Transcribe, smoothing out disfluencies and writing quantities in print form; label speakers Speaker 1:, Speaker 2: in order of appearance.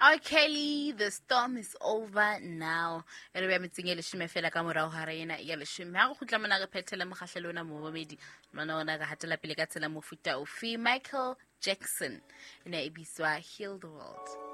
Speaker 1: R. Kelly, the storm is over now. Re be metseng e leshome fela ka morao ga rena ya leshome. Ha go khutla mona re phethela mogahlelo ona mo bomedi. Mona ona ga hatela pele ka tsela mofuta ofe. Michael Jackson ene e biswa Heal the World.